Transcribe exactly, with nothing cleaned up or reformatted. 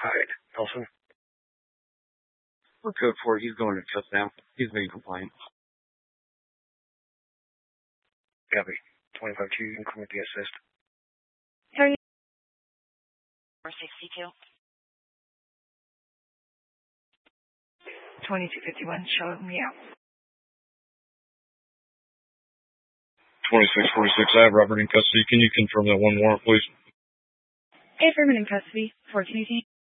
Hyde. Nelson. We're good for it. He's going to shut down. He's being compliant. Copy. twenty-five two, you can come with the assist. four sixty-two. twenty-two fifty-one, show me out. twenty-six forty-six, I have Robert in custody. Can you confirm that one warrant, please? Affirmative in custody, fourteen eighteen.